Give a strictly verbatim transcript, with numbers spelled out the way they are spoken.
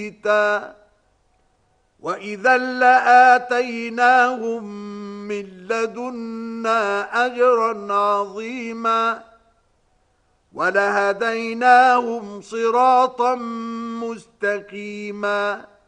وإذا لآتيناهم من لدنا أجرا عظيما ولهديناهم صراطا مستقيما